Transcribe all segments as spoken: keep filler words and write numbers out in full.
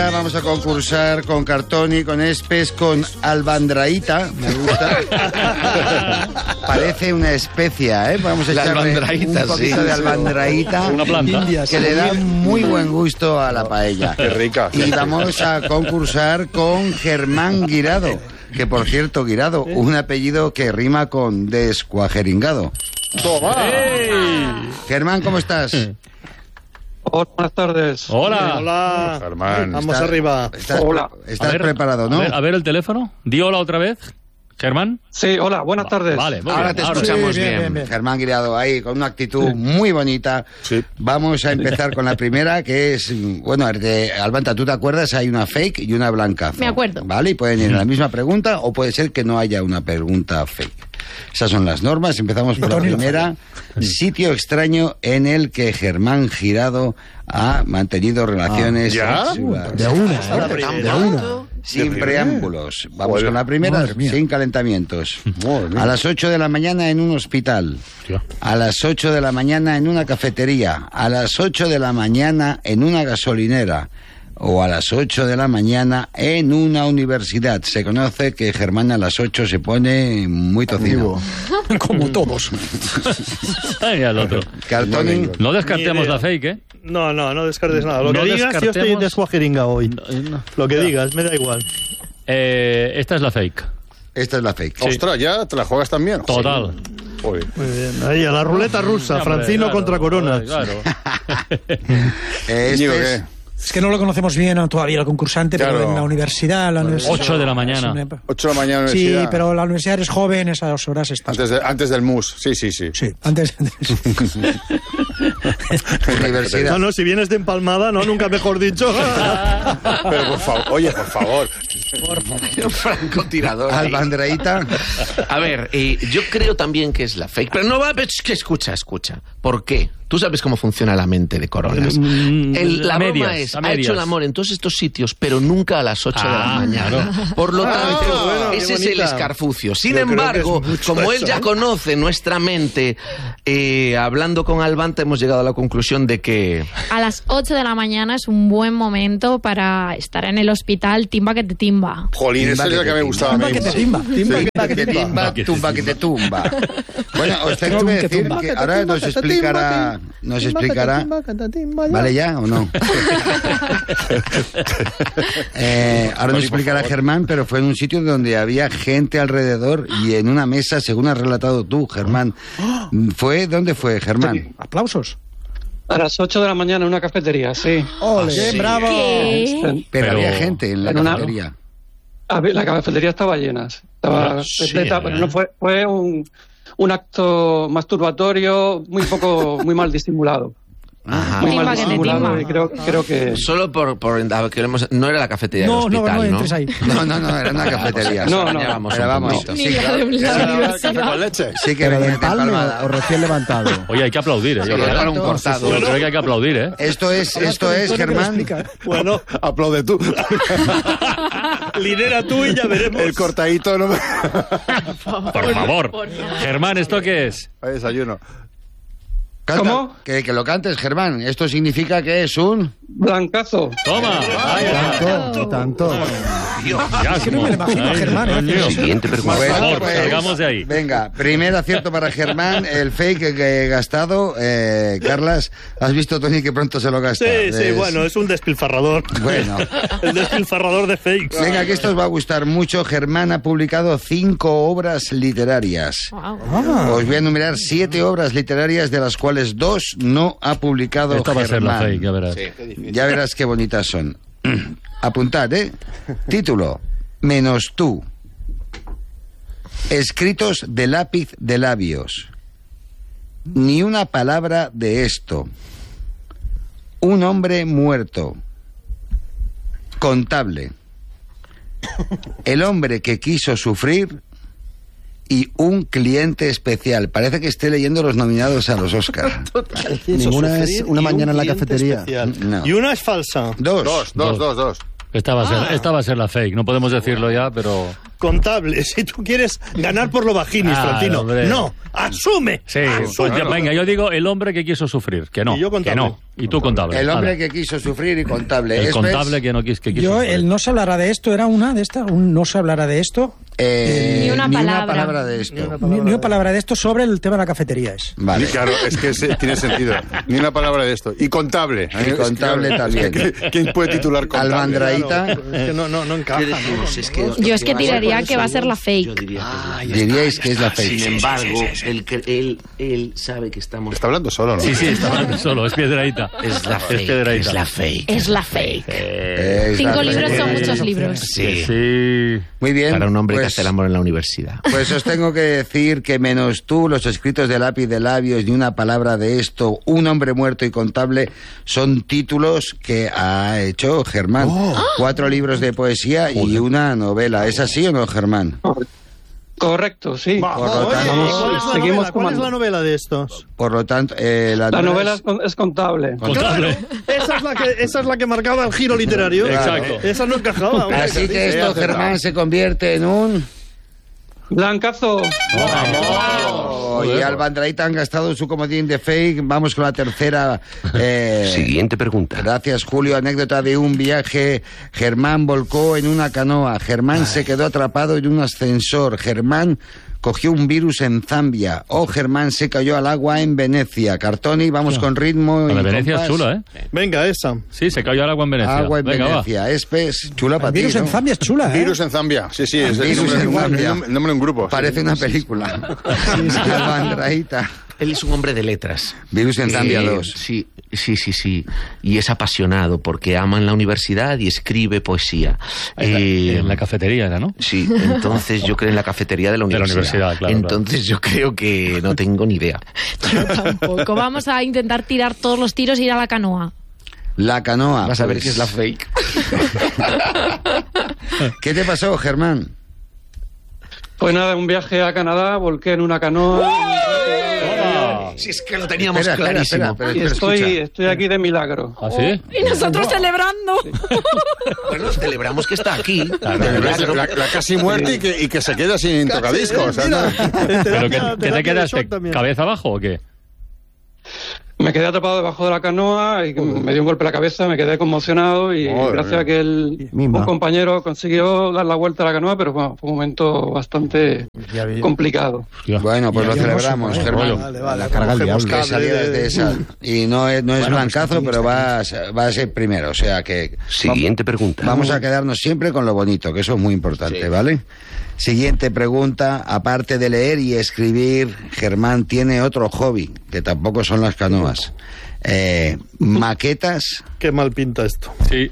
Vamos a concursar con Cartoni, con Espes, con albandraíta. Me gusta. Parece una especia, ¿eh? Vamos a echarle un poquito sí, de albandraíta. Una planta. Que le da muy buen gusto a la paella. Qué rica. Y vamos a concursar con Germán Guirado. Que, por cierto, Guirado, un apellido que rima con descuajeringado. ¡Toma! ¡Hey! Germán, ¿cómo estás? Hola, buenas tardes. Hola. Hola. Germán. Vamos ¿Estás, arriba. Estás, Hola. ¿Estás ver, preparado, no? A ver, a ver el teléfono. Di hola otra vez, Germán. Sí, hola, buenas tardes. Vale, muy Ahora bien. te escuchamos bien, bien, bien. Germán Guirado, ahí, con una actitud sí. muy bonita. Sí. Vamos a empezar con la primera, que es... Bueno, de, Albanta, ¿tú te acuerdas? Hay una fake y una blanca. Me acuerdo. Vale, y pueden ir a la misma pregunta o puede ser que no haya una pregunta fake. Esas son las normas. Empezamos por la primera. Sitio extraño en el que Germán Guirado ha mantenido relaciones ¿Ya? sexuales. De una, ¿eh? De una. Sin preámbulos. Vamos Joder. con la primera, sin calentamientos. A las ocho de la mañana en un hospital. A las ocho de la mañana en una cafetería. A las ocho de la mañana en una gasolinera. O a las ocho de la mañana en una universidad. Se conoce que Germán a las ocho se pone muy tocido. Como todos. Ay, al otro. Cartoni. No descartemos la fake, ¿eh? No, no, no descartes nada. Lo No que digas, yo estoy descartemos- descuajeringa hoy. No, no. Lo que digas, me da igual. Eh, esta es la fake. Esta es la fake. Ostras, ¿ya te la juegas también? Total. Joder. Muy bien. Ahí, a la ruleta rusa, Hombre, Francino claro, contra Corona. Claro. Eh, Íñigo, este es- ¿qué? Es que no lo conocemos bien todavía el concursante, Claro. pero en la universidad... La universidad Ocho de la mañana. es una- Ocho de la mañana Sí, universidad. pero la universidad es joven, esas horas estás... Antes, de- antes del mus, sí, sí, sí. Sí, antes... Universidad. No, no, si vienes de empalmada, no, nunca mejor dicho. Pero por favor, oye, por favor. Un francotirador. Albandraíta. A ver, eh, yo creo también que es la fake. Pero no va, pero es que escucha, escucha. ¿Por qué? Tú sabes cómo funciona la mente de Coronas. El, la A broma medias, es, a ha medias. hecho el amor en todos estos sitios, pero nunca a las ocho de la Ah, mañana. Por lo Ah, tanto, qué bueno, qué ese es el bonita. escarfucio. Sin Yo creo que embargo, es mucho como él eso, ya ¿eh? conoce nuestra mente, eh, hablando con Albanta hemos llegado a la conclusión de que... A las ocho de la mañana es un buen momento para estar en el hospital, timba que te timba. Jolín, esa es la que me gustaba a mí. Timba que te timba. Timba que Timba que te timba, tumba que te tumba. Bueno, os tengo que decir que ahora nos explicará, nos explicará, ¿vale ya o no? eh, ahora nos explicará Germán, pero fue en un sitio donde había gente alrededor y en una mesa, según has relatado tú, Germán. ¿Fue? ¿Dónde fue, Germán? Aplausos. A las ocho de la mañana en una cafetería, sí. ¡Ole, sí. bravo! ¿Qué? Pero, Pero- había gente en la en una- cafetería. A ver, la cafetería estaba llena. Estaba Ah, sí, repleta, ¿eh? pero no fue, fue un, un acto masturbatorio muy poco, muy mal disimulado. Ajá. Muy Timba mal que te disimulado timba. y creo, creo que... Solo por... por a ver, queremos- no era la cafetería No, del no, hospital, no ¿no? entres ahí. No, no, no, era una cafetería. No, no. Vamos Pero un vamos, poquito. sí, Ni la de la Café universidad. con leche. sí que ¿Pero venía de empalme empalmada. o recién levantado? Oye, hay que aplaudir, ¿eh? Yo Sí, creo, para un cortado. Yo creo que hay que aplaudir, ¿eh? Esto es, esto es, Germán. Bueno, Aplaude tú. lidera tú y ya veremos. El cortadito no me... Por favor. Germán, ¿esto qué es? Hay desayuno. Canta, ¿Cómo? Que, que lo cantes, Germán. Esto significa que es un... Blancazo. Toma. Ay, Tanto, tanto. ya, que no me lo imagino a Germán, ¿eh? Coño. Siguiente pregunta. Por favor, pues, salgamos de ahí. Venga, primer acierto para Germán, el fake que he gastado. Eh, Carlas, ¿has visto, Tony, que pronto se lo gasta? Sí, sí, Es- bueno, es un despilfarrador. Bueno. El despilfarrador de fakes. Venga, que esto os va a gustar mucho. Germán ha publicado cinco obras literarias. Wow. Os voy a enumerar siete obras literarias, de las cuales dos no ha publicado Esta va a ser la Germán. fake, ya verás. Ya verás qué bonitas son. Apuntad, ¿eh? Título: Menos tú. Escritos de lápiz de labios. Ni una palabra de esto. Un hombre muerto. Contable. El hombre que quiso sufrir. Y un cliente especial. Parece que esté leyendo los nominados a los Oscars. Ninguna es una Y un mañana en la cliente cafetería. especial. No. Y una es falsa. Dos. Dos, dos, dos, dos. Esta va, a ser, esta va a ser la fake. No podemos decirlo ya, pero... contable, si tú quieres ganar por lo bajinis, Ah, Frontino. hombre. No, asume. Sí, asume. pues ya, venga, yo digo el hombre que quiso sufrir, que no, Y yo que contable. no, y tú contable. El hombre Ala. que quiso sufrir y contable. El ¿Es, contable ves? que no, quis, que quiso Yo, sufrir. el no se hablará de esto, era una de estas, un no se hablará de esto. Eh, Ni una Ni palabra. una palabra de esto. Ni, ni una palabra de esto sobre el tema de la cafetería es. Vale. Sí, claro, es que se- tiene sentido. Ni una palabra de esto. Y contable. Y contable Es que, también. ¿Quién- ¿Quién puede titular contable? Albandraíta. Es que no, no, no encaja. ¿Qué ¿no? decimos? Es que Yo es que tiraría que va a ser la fake. Yo diría que es la- Diríais que es la fake. Sin embargo, él, cre- él, él sabe que estamos... Está hablando solo, ¿no? Sí, sí, está hablando solo, es Piedraíta. Es la fake, Piedraíta. es la fake. Es la fake. Es Cinco la libros fake. son muchos libros. Sí. Sí. Muy bien. Para un hombre que pues- hace el amor en la universidad. Pues os tengo que decir que menos tú, los escritos de lápiz de labios, ni una palabra de esto, un hombre muerto y contable, son títulos que ha hecho Germán. Cuatro libros de poesía y una novela. ¿Es así o no, Germán? Correcto, sí. Va, Por lo oye, tanto- ¿y ¿cuál, es la Seguimos novela? ¿Cuál es tomando. la novela de estos? Por lo tanto, eh, la, La novela es- es, con- es contable. Contable. Esa es la que, esa es la que marcaba el giro literario. Exacto. Esa no encajaba. hombre. Así que esto, Germán, se convierte en un... Blancazo. Oh, y Albandraíta han gastado su comodín de fake. Vamos con la tercera. eh, Siguiente pregunta. Gracias, Julio. Anécdota de un viaje. Germán volcó en una canoa. Germán se quedó atrapado en un ascensor. Germán cogió un virus en Zambia. O Germán se cayó al agua en Venecia. Cartoni, vamos con ritmo. La y de Venecia compás. es chula, ¿eh? Venga, esa. Sí, se cayó al agua en Venecia. Agua en Venga, Venecia. Espes, chula para El ti, virus ¿no? en Zambia es chula, ¿eh? Virus en Zambia. Sí, sí, es el Virus nombre, en el nombre- Zambia. el nombre de un grupo. Parece una película. Albandraíta. Él es un hombre de letras. Virus en Zambia Eh, dos. Sí, sí, sí, sí. Y es apasionado porque ama en la universidad y escribe poesía. En la, Eh, en la cafetería era, ¿no? Sí, entonces yo creo en la cafetería de la De la universidad. universidad, claro, Entonces yo creo que no tengo ni idea. Yo tampoco. Vamos a intentar tirar todos los tiros e ir a la canoa. La canoa. Vas a ver pues. que es la fake. ¿Qué te pasó, Germán? Pues nada, un viaje a Canadá, volqué en una canoa. Si es que lo teníamos Espera, espera, clarísimo. espera, espera, Y espera, estoy, escucha. estoy aquí de milagro. ¿Ah, sí? Y nosotros celebrando. Bueno, celebramos que está aquí. La, la- la casi muerte y que, y que se queda sin tocadiscos. o sea, no- ¿Pero que, Terapia- que te terapia de quedaste shock también. cabeza abajo o qué? Me quedé atrapado debajo de la canoa y me dio un golpe en la cabeza, me quedé conmocionado y Madre gracias mía. a que el, Mima. un compañero consiguió dar la vuelta a la canoa, pero bueno, fue un momento bastante Ya vi- complicado. Bueno, pues Ya lo vi hermoso, celebramos, ¿eh? Germán. Vale, vale. La carga al Cogemos diablo. Que cable salieras de- de esa. Y no es, no es Bueno, blancazo, pues, pero está va a, ser- va a ser primero. O sea que Siguiente pregunta. vamos a quedarnos siempre con lo bonito, que eso es muy importante, ¿vale? Siguiente pregunta. Aparte de leer y escribir, Germán tiene otro hobby, que tampoco son las canoas. Eh, maquetas, Qué mal pinta esto. Sí.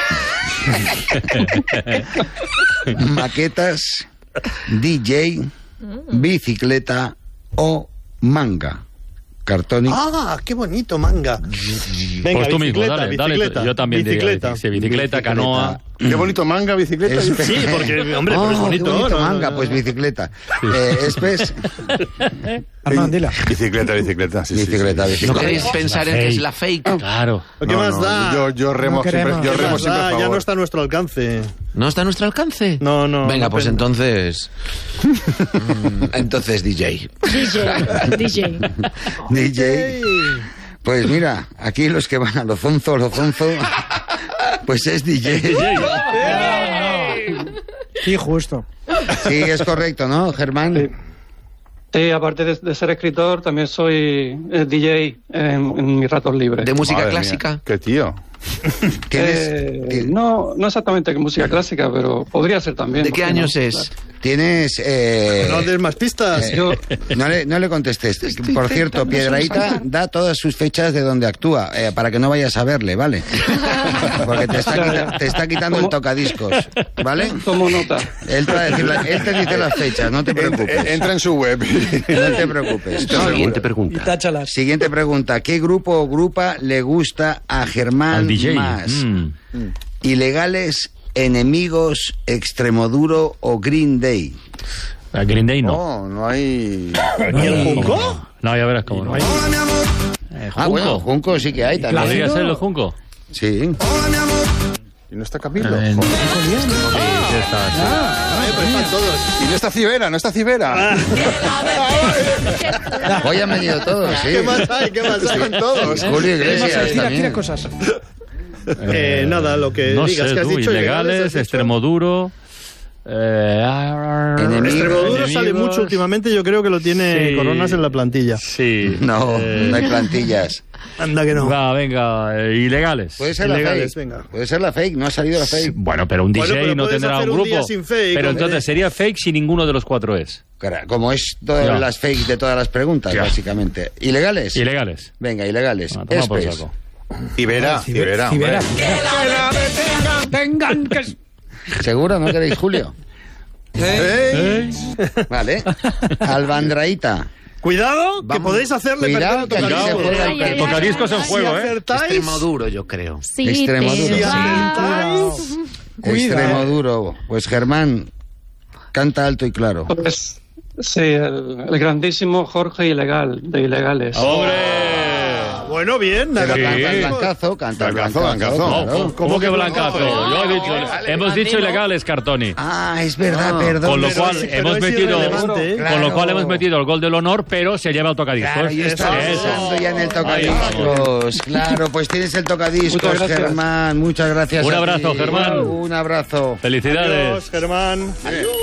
maquetas, D J, bicicleta o manga. Cartoni. Ah, qué bonito, manga. Venga, Pues tú mismo, bicicleta, dale, dale. bicicleta, Yo también diría bicicleta. bici- sí, bicicleta, canoa. Qué bonito manga, bicicleta. Es- Sí, porque, hombre, pero es Oh, bonito. qué bonito ¿no? manga, pues bicicleta. Eh, Espes, Armand, dila. Bicicleta, bicicleta. Sí, sí, bicicleta, sí. ¿No bicicleta. queréis pensar en que es la fake? Claro. ¿Qué No, más no, da? Yo, yo remo No siempre, queremos. yo ¿Qué remo más siempre a da? favor. Ya no está a nuestro alcance. ¿No está a nuestro alcance? No, no. Venga, no, pues pena. entonces... Mm, entonces D J. D J. D J. D J. Pues mira, aquí los que van a lo zonzo, lo zonzo, pues es D J. Sí, justo. Sí, es correcto, ¿no, Germán? Sí. Sí, aparte de, de ser escritor, también soy eh, D J en, en mis ratos libres. ¿De música Madre clásica? mía, Qué tío. ¿Tienes, Eh, ti- no, no exactamente música clásica, pero podría ser también. ¿De ¿por qué qué no? años es? tienes eh, No des más pistas. eh, Yo- no, le, no le contestes. Por cierto, Piedraíta da todas sus fechas de donde actúa, eh, para que no vayas a verle, ¿vale? Porque te está, quita- te está quitando el tocadiscos, ¿vale? Tomo nota. Él te, va a decir la- él te dice las fechas, no te preocupes. Entra en su web. No te preocupes. Siguiente Y pregunta. táchalas. Siguiente pregunta. ¿Qué grupo o grupa le gusta a Germán Al D J. más? Mm. ¿Ilegales, Enemigos, Extremoduro o Green Day? A Green Day no. No, no hay... ¿Y el Junco? No, ya verás cómo no. Eh, Ah, bueno, Junco sí que hay también. ¿Podría ser el Junco? Sí. ¿Y no está Camilo? Eh, Joder. sí, sí está, sí. Ay, pues están todos. Y no está Cibera, no está Cibera. Hoy han venido todos, sí. ¿Qué más hay? ¿Qué más hay? Están todos. Julio Iglesias Tira, también. tira cosas. Eh, nada, lo que no digas sé, que has tú, dicho. ilegales, has dicho. Extremoduro. Eh, Enemigo. Extremoduro sale enemigos. mucho últimamente, yo creo que lo tiene Sí. Coronas en la plantilla. Sí. No, eh, no hay plantillas. Anda que no. Va, venga, eh, ilegales. Puede ser la Ilegales, fake. venga. Puede ser la fake, no ha salido la fake. Bueno, pero un D J Bueno, pero no puedes tendrá hacer un un día grupo. sin fake, pero hombre. entonces sería fake si ninguno de los cuatro es. Cara, como es todas Ya. las fake de todas las preguntas, Ya. básicamente. ¿Ilegales? Ilegales. Venga, ilegales. Ah, toma por Espes. saco. Cibera, Cibera, hombre. Cibera. Tengan que... ¿Seguro? ¿No queréis Julio? ¿Eh? Vale. Albandraíta. Cuidado, que Vamos. podéis hacerle Cuidado, perder que el aquí se tocadiscos. juega Ay, el ay, El tocadiscos en Si juego, ¿eh? acertáis, Extremoduro, yo creo. Sí, Extremoduro. te si va. acertáis, Extremo duro. Pues Germán, canta alto y claro. Pues, sí, el, el grandísimo Jorge Ilegal, de Ilegales. ¡Hombre! bueno, bien. Pero Sí. canta el blancazo, canta el Blancazo, blancazo. blancazo. claro. ¿Cómo que blancazo? blancazo? Yo he dicho, hemos dicho ilegales, Cartoni. Ah, es verdad, perdón. Con lo pero cual es- pero hemos es metido, irrelevante, ¿eh? con Claro. lo cual hemos metido el gol del honor, pero se lleva el tocadiscos. Claro, yo estaba Eso. pensando ya en el Ahí tocadiscos. Claro, pues tienes el tocadiscos, Muchas gracias. Germán. Muchas gracias. Un a abrazo, ti. Germán. Un abrazo. Felicidades. Adiós, Germán. Adiós.